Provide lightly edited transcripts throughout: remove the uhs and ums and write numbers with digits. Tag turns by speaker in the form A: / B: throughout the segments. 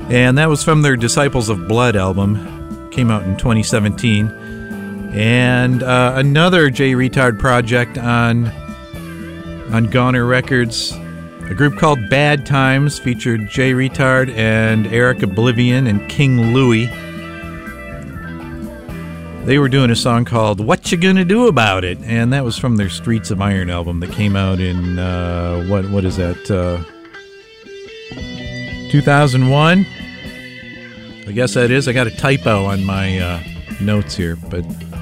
A: And that was from their Disciples of Blood album. Came out in 2017. And another J Retard project on Goner Records. A group called Bad Times featured J Retard and Eric Oblivion and King Louie. They were doing a song called What You Gonna Do About It? And that was from their Streets of Iron album that came out in, what is that, 2001? I guess that is. I got a typo on my notes here, but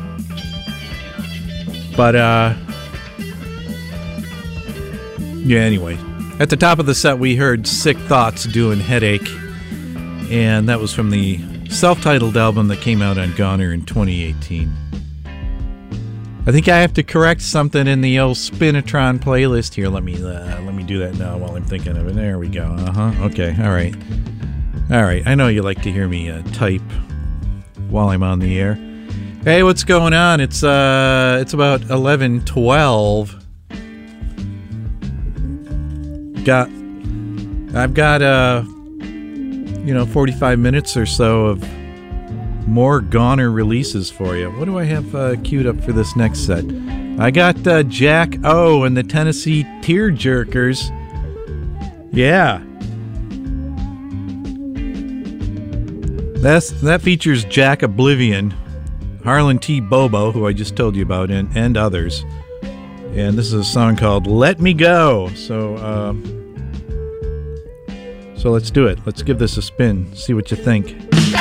A: yeah, anyway. At the top of the set, we heard Sick Thoughts doing Headache, and that was from the self-titled album that came out on Goner in 2018. I think I have to correct something in the old Spinatron playlist here. Let me do that now while I'm thinking of it. There we go. Okay. All right. I know you like to hear me type while I'm on the air. Hey, what's going on? It's about 11:12. I've got 45 minutes or so of more Goner releases for you. What do I have queued up for this next set? I got Jack O and the Tennessee Tearjerkers. Yeah. That features Jack Oblivion, Harlan T. Bobo, who I just told you about, and others. And this is a song called Let Me Go. So let's do it. Let's give this a spin. See what you think.